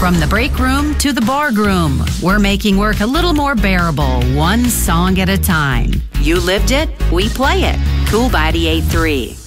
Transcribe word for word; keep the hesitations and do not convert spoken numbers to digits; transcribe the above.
From the break room to the bar room, we're making work a little more bearable, one song at a time. You lived it, we play it. Cool ninety-eight point three.